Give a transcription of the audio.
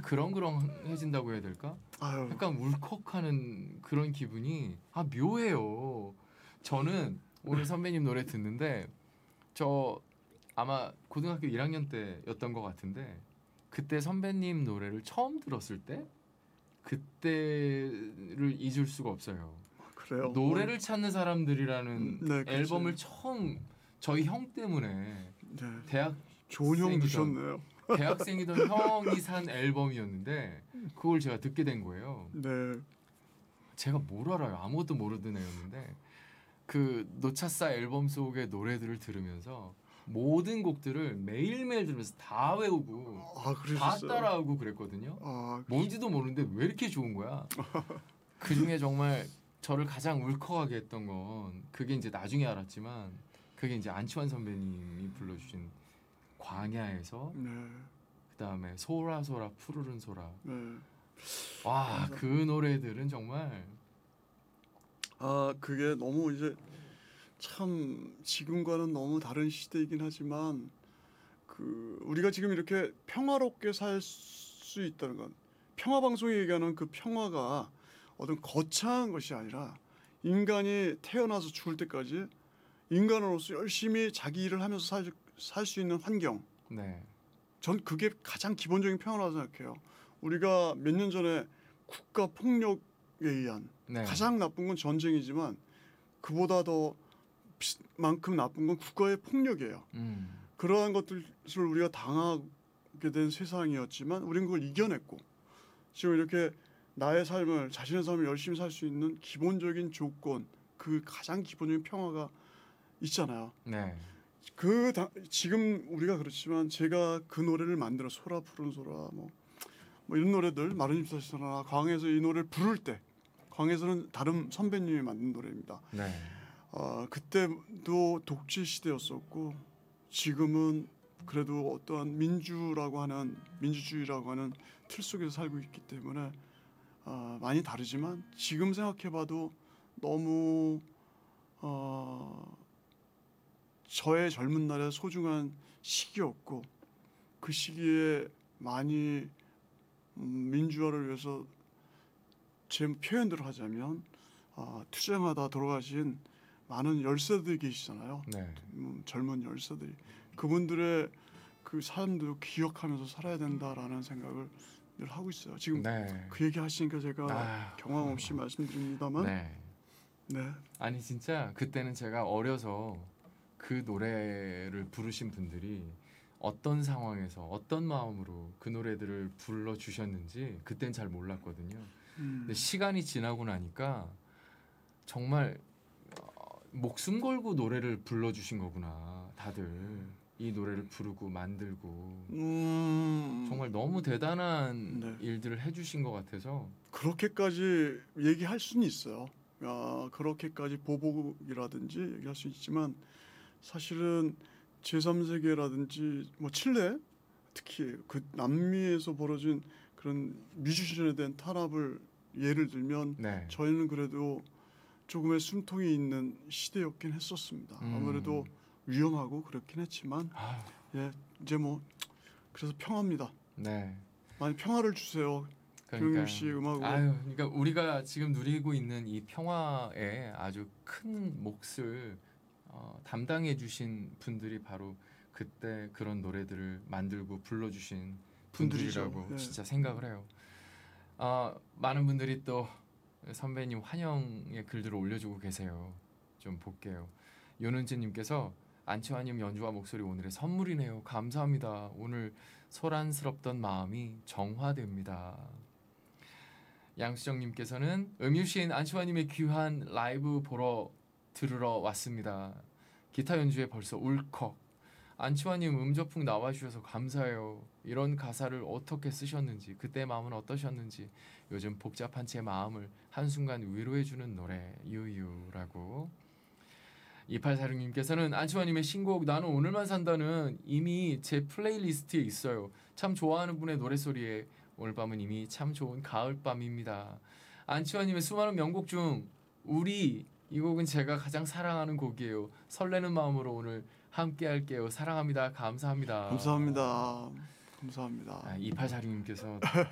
그런그런해진다고 해야 될까? 아유. 약간 울컥하는 그런 기분이 묘해요. 저는 오늘 선배님 노래 듣는데 저 아마 고등학교 1학년 때였던 것 같은데 그때 선배님 노래를 처음 들었을 때 그때를 잊을 수가 없어요. 그래요. 노래를 찾는 사람들이라는 네, 앨범을 처음 저희 형 때문에 네. 좋은 형 두셨네요. 대학생이던 형이 산 앨범이었는데 그걸 제가 듣게 된 거예요. 네. 제가 뭘 알아요. 아무것도 모르던 애였는데 그 노차사 앨범 속의 노래들을 들으면서 모든 곡들을 매일매일 들으면서 다 외우고 다 따라하고 그랬거든요. 뭔지도 모르는데 왜 이렇게 좋은 거야. 그중에 정말 저를 가장 울컥하게 했던 건 그게 이제 나중에 알았지만 그게 이제 안치환 선배님이 불러주신 광야에서 네. 그다음에 소라소라 푸르른 소라. 네. 와, 그 노래들은 정말 그게 너무 이제 참 지금과는 너무 다른 시대이긴 하지만 그 우리가 지금 이렇게 평화롭게 살 수 있다는 건 평화 방송이 얘기하는 그 평화가 어떤 거창한 것이 아니라 인간이 태어나서 죽을 때까지 인간으로서 열심히 자기 일을 하면서 살 수 있는 환경. 네. 전 그게 가장 기본적인 평화라고 생각해요. 우리가 몇 년 전에 국가 폭력에 의한 가장 나쁜 건 전쟁이지만 그보다 더 만큼 나쁜 건 국가의 폭력이에요. 그러한 것들을 우리가 당하게 된 세상이었지만 우리는 그걸 이겨냈고 지금 이렇게 나의 삶을 자신의 삶을 열심히 살 수 있는 기본적인 조건 그 가장 기본적인 평화가 있잖아요. 네. 지금 우리가 그렇지만 제가 그 노래를 만들어 소라 푸른 소라 뭐 이런 노래들 마른 잎사시나 광에서 이 노래를 부를 때 광에서는 다른 선배님이 만든 노래입니다. 네. 그때도 독재 시대였었고 지금은 그래도 어떠한 민주주의라고 하는 틀 속에서 살고 있기 때문에 많이 다르지만 지금 생각해봐도 너무 저의 젊은 날의 소중한 시기였고 그 시기에 많이 민주화를 위해서 제 표현대로 하자면 투쟁하다 돌아가신 많은 열사들이 계시잖아요. 네. 젊은 열사들이 그분들의 그 삶도 기억하면서 살아야 된다라는 생각을 늘 하고 있어요. 지금 그 얘기 하시니까 제가 경황 없이 말씀드립니다만 네. 아니 진짜 그때는 제가 어려서 그 노래를 부르신 분들이 어떤 상황에서 어떤 마음으로 그 노래들을 불러주셨는지 그땐 잘 몰랐거든요. 근데 시간이 지나고 나니까 정말 목숨 걸고 노래를 불러주신 거구나. 다들 이 노래를 부르고 만들고 정말 너무 대단한 일들을 해주신 것 같아서 그렇게까지 얘기할 수는 있어요. 그렇게까지 보복이라든지 얘기할 수 있지만 사실은 제3세계라든지 뭐 칠레 특히 그 남미에서 벌어진 그런 뮤지션에 대한 탄압을 예를 들면 저희는 그래도 조금의 숨통이 있는 시대였긴 했었습니다. 아무래도 위험하고 그렇긴 했지만 이제 뭐 그래서 평화입니다. 네. 많이 평화를 주세요. 김용림 씨 음악으로. 그러니까 우리가 지금 누리고 있는 이 평화에 아주 큰 몫을 담당해 주신 분들이 바로 그때 그런 노래들을 만들고 불러주신 분들이라고 진짜 생각을 해요. 많은 분들이 또 선배님 환영의 글들을 올려주고 계세요. 좀 볼게요. 윤은지님께서 안치환님 연주와 목소리 오늘의 선물이네요. 감사합니다. 오늘 소란스럽던 마음이 정화됩니다. 양수정님께서는 음유시인 안치환님의 귀한 라이브 들으러 왔습니다. 기타 연주에 벌써 울컥. 안치환님 음저풍 나와주셔서 감사해요. 이런 가사를 어떻게 쓰셨는지 그때 마음은 어떠셨는지 요즘 복잡한 제 마음을 한순간 위로해주는 노래 유유라고. 2846님께서는 안치환님의 신곡 나는 오늘만 산다는 이미 제 플레이리스트에 있어요. 참 좋아하는 분의 노래소리에 오늘 밤은 이미 참 좋은 가을밤입니다. 안치환님의 수많은 명곡 중 우리 이 곡은 제가 가장 사랑하는 곡이에요. 설레는 마음으로 오늘 함께 할게요. 사랑합니다. 감사합니다. 감사합니다. 감사합니다. 2846님께서